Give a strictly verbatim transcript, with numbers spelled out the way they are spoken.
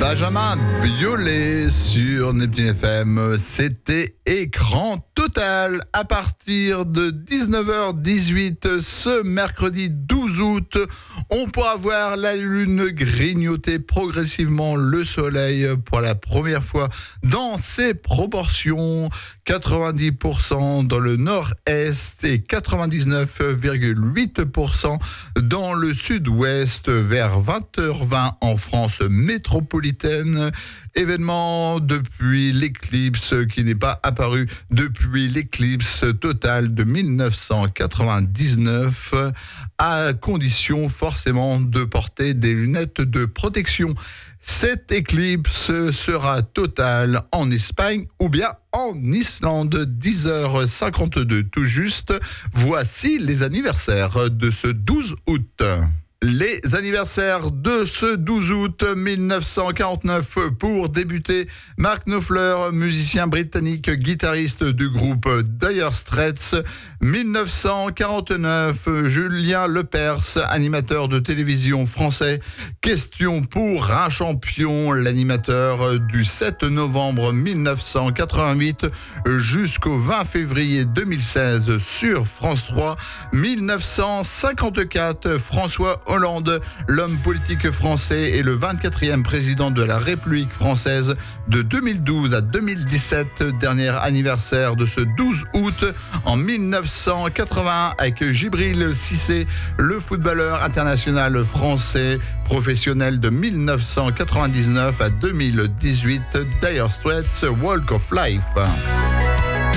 Benjamin Biolay sur Neptune F M, c'était Écran Total à partir de dix-neuf heures dix-huit ce mercredi douze août. On pourra voir la lune grignoter progressivement le soleil pour la première fois dans ses proportions. quatre-vingt-dix pour cent dans le nord-est et quatre-vingt-dix-neuf virgule huit pour cent dans le sud-ouest vers vingt heures vingt en France métropolitaine. Événement depuis l'éclipse qui n'est pas apparu depuis l'éclipse totale de dix-neuf cent quatre-vingt-dix-neuf, à condition forcément de porter des lunettes de protection. Cette éclipse sera totale en Espagne ou bien en Islande, dix heures cinquante-deux tout juste. Voici les anniversaires de ce douze août. Les anniversaires de ce douze août mille neuf cent quarante-neuf pour débuter. Mark Knopfler, musicien britannique, guitariste du groupe Dire Straits. mille neuf cent quarante-neuf, Julien Lepers, animateur de télévision français. Question pour un champion, l'animateur du sept novembre mille neuf cent quatre-vingt-huit jusqu'au vingt février deux mille seize sur France trois. mille neuf cent cinquante-quatre, François Hollande, l'homme politique français et le vingt-quatrième président de la République française de deux mille douze à deux mille dix-sept, dernier anniversaire de ce douze août. En mille neuf cent quatre-vingt-un, avec Djibril Cissé, le footballeur international français professionnel de mille neuf cent quatre-vingt-dix-neuf à deux mille dix-huit, Dire Straits, Walk of Life.